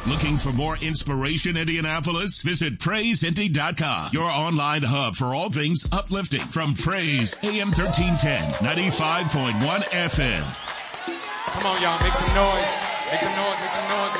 Looking for more inspiration, Indianapolis? Visit PraiseIndy.com, your online hub for all things uplifting from Praise AM 1310, 95.1 FM. Come on, y'all. Make some noise. Make some noise. Make some noise.